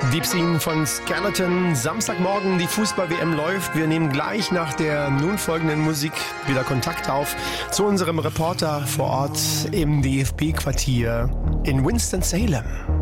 Deep Scene von Skeleton. Samstagmorgen, die Fußball-WM läuft. Wir nehmen gleich nach der nun folgenden Musik wieder Kontakt auf zu unserem Reporter vor Ort im DFB-Quartier in Winston-Salem.